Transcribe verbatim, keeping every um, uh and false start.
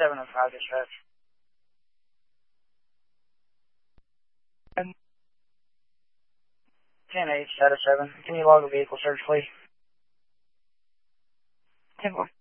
seven oh five dispatch. ten eight, status seven. Can you log a vehicle search, please? ten four.